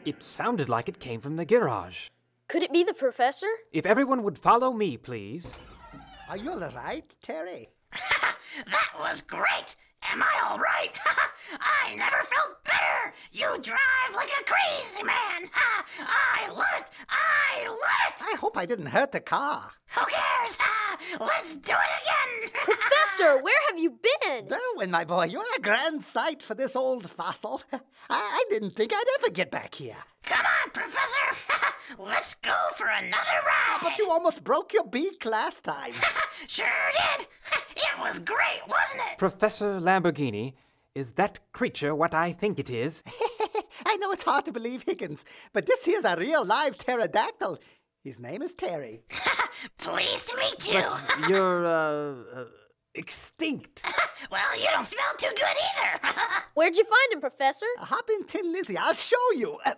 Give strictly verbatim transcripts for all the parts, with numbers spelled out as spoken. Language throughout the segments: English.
It sounded like it came from the garage. Could it be the professor? If everyone would follow me, please. Are you all right, Terry? That was great! Am I all right? I never felt better! You drive like a crazy man! I love it! I love it! I hope I didn't hurt the car. Who cares? Let's do it again! Professor, where have you been? Darwin, my boy, you're a grand sight for this old fossil. I, I didn't think I'd ever get back here. Come on, Professor! Let's go for another ride! But you almost broke your beak last time. Sure did! It was great, wasn't it? Professor Lamborghini, is that creature what I think it is? I know it's hard to believe, Higgins, but this here's a real live pterodactyl. His name is Terry. Pleased to meet you. But you're, uh, uh, extinct. Well, you don't smell too good either. Where'd you find him, Professor? Hop in, Tin Lizzie. I'll show you. Uh,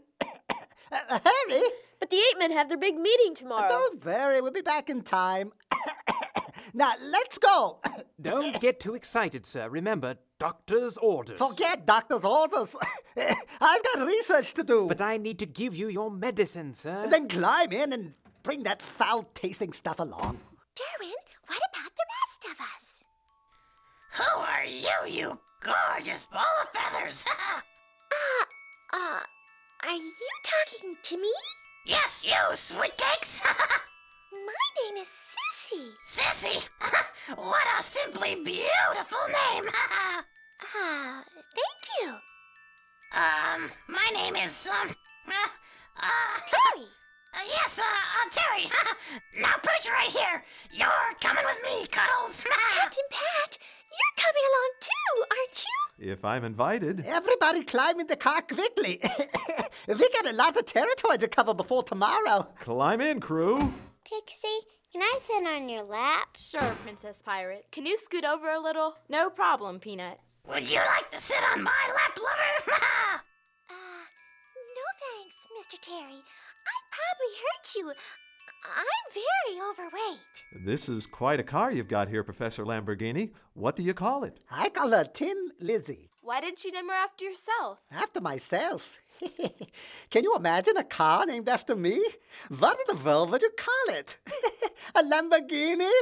uh, Harry? But the Ape Men have their big meeting tomorrow. Don't worry, we'll be back in time. Now, let's go. Don't get too excited, sir. Remember, doctor's orders. Forget doctor's orders. I've got research to do. But I need to give you your medicine, sir. Then climb in and bring that foul-tasting stuff along. Darwin, what about the rest of us? Who are you, you gorgeous ball of feathers? uh, uh, are you talking to me? Yes, you, sweet cakes. My name is Sissy. Sissy? What a simply beautiful name. Ah, uh, thank you. Um, my name is, um, uh, uh Terry. Uh, yes, uh, uh, Terry. Now perch right here. You're coming with me, Cuddles. Captain Pat, you're coming along too, aren't you? If I'm invited. Everybody climb in the car quickly. We got a lot of territory to cover before tomorrow. Climb in, crew. Pixie, can I sit on your lap? Sure, Princess Pirate. Can you scoot over a little? No problem, Peanut. Would you like to sit on my lap, lover? uh, no thanks, Mister Terry. I'd probably hurt you. I'm very overweight. This is quite a car you've got here, Professor Lamborghini. What do you call it? I call her Tin Lizzie. Why didn't you name her after yourself? After myself? Can you imagine a car named after me? What in the world would you call it? A Lamborghini?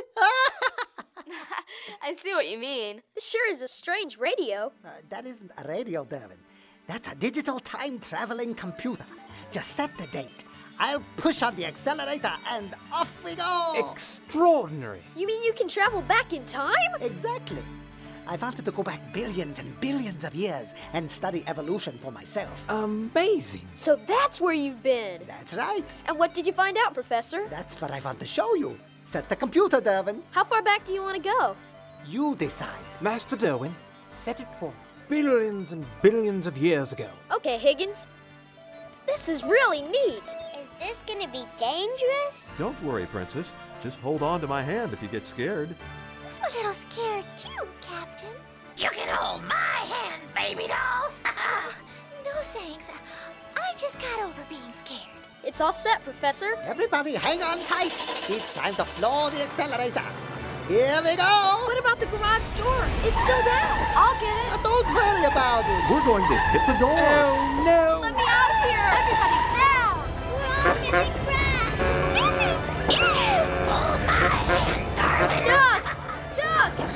I see what you mean. This sure is a strange radio. Uh, that isn't a radio, Devin. That's a digital time-traveling computer. Just set the date. I'll push on the accelerator and off we go! Extraordinary! You mean you can travel back in time? Exactly. I wanted to go back billions and billions of years and study evolution for myself. Amazing! So that's where you've been. That's right. And what did you find out, Professor? That's what I want to show you. Set the computer, Derwin. How far back do you want to go? You decide. Master Derwin, set it for billions and billions of years ago. Okay, Higgins. This is really neat. Is this gonna be dangerous? Don't worry, Princess. Just hold on to my hand if you get scared. I'm a little scared too, Captain. You can hold my hand, baby doll. No thanks. I just got over being scared. It's all set, Professor. Everybody hang on tight. It's time to floor the accelerator. Here we go. What about the garage door? It's still down. I'll get it. Uh, don't worry about it. We're going to hit the door. Oh, no! Let me out of here. Everybody down. We're all gonna crash. This is it. Hold my hand, darling. Duck! Duck!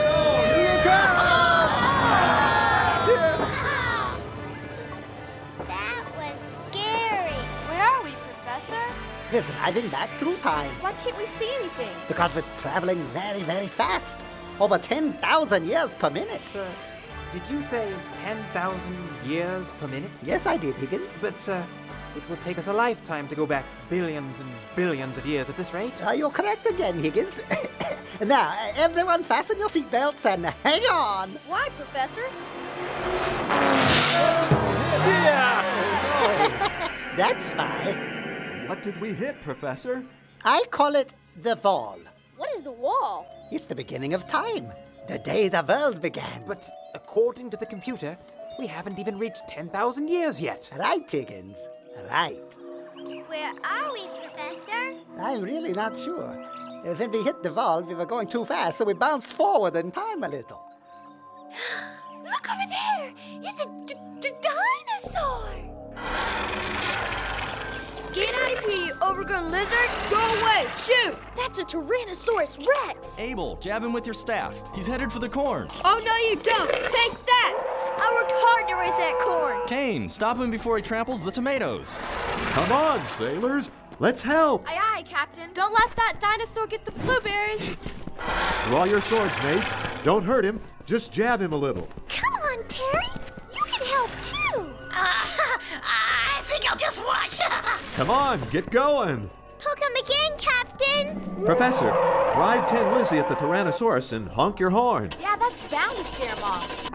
That was scary. Where are we, Professor? We're driving back through time Why can't we see anything? because we're traveling very, very fast. Over ten thousand years per minute. Sir, did you say ten thousand years per minute? Yes, I did, Higgins. But, sir, it will take us a lifetime to go back billions and billions of years at this rate. Uh, you're correct again, Higgins. Now, everyone fasten your seatbelts and hang on. Why, Professor? That's fine. What did we hit, Professor? I call it the Wall. What is the wall? It's the beginning of time, the day the world began. But according to the computer, we haven't even reached ten thousand years yet. Right, Higgins, right. Where are we, Professor? I'm really not sure. Uh, When we hit the wall, we were going too fast, so we bounced forward in time a little. Look over there! It's a d- d- dinosaur! overgrown lizard? Go away! Shoot! That's a Tyrannosaurus Rex! Abel, jab him with your staff. He's headed for the corn. Oh, no, you don't! Take that! I worked hard to raise that corn! Kane, stop him before he tramples the tomatoes. Come on, sailors. Let's help. Aye, aye, Captain. Don't let that dinosaur get the blueberries. Draw your swords, mates. Don't hurt him. Just jab him a little. Come on, Terry. You can help too. Uh, I think I'll just watch. Come on, get going. I'll come again, Captain. Professor, drive Tin Lizzie at the Tyrannosaurus and honk your horn. Yeah, that's bound to scare him off.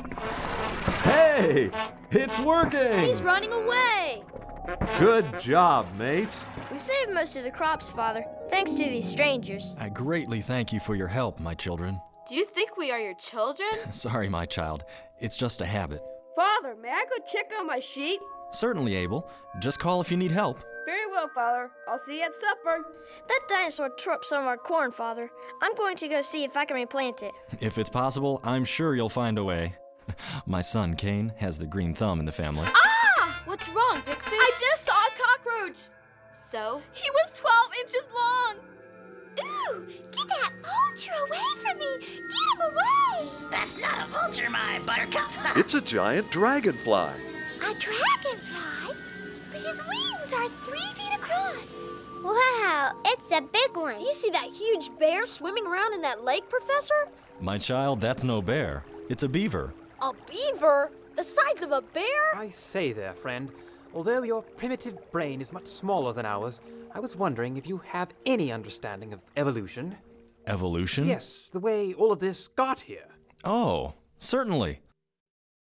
Hey, it's working. He's running away! Good job, mates. We saved most of the crops, Father, thanks to these strangers. I greatly thank you for your help, my children. Do you think we are your children? Sorry, my child. It's just a habit. Father, may I go check on my sheep? Certainly, Abel. Just call if you need help. Very well, Father. I'll see you at supper. That dinosaur tore up some of our corn, Father. I'm going to go see if I can replant it. If it's possible, I'm sure you'll find a way. My son, Kane, has the green thumb in the family. Ah! What's wrong, Pixie? I just saw a cockroach. So? He was twelve inches long. Ooh, get that vulture away from me. Get him away. That's not a vulture, my buttercup. It's a giant dragonfly. A dragonfly? But his wings are three feet across. Wow, it's a big one. Do you see that huge bear swimming around in that lake, Professor? My child, that's no bear. It's a beaver. A beaver? The size of a bear? I say there, friend. Although your primitive brain is much smaller than ours, I was wondering if you have any understanding of evolution. Evolution? Yes, the way all of this got here. Oh, certainly.